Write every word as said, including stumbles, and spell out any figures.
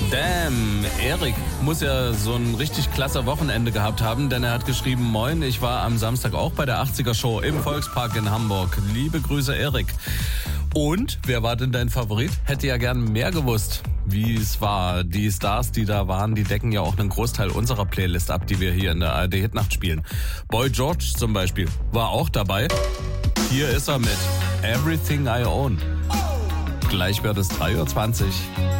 Damn, Erik muss ja so ein richtig klasse Wochenende gehabt haben, denn er hat geschrieben, moin, ich war am Samstag auch bei der achtziger Show im Volkspark in Hamburg. Liebe Grüße, Erik. Und, wer war denn dein Favorit? Hätte ja gern mehr gewusst, wie es war. Die Stars, die da waren, die decken ja auch einen Großteil unserer Playlist ab, die wir hier in der A R D-Hitnacht spielen. Boy George zum Beispiel war auch dabei. Hier ist er mit Everything I Own. Gleich wird es drei Uhr zwanzig.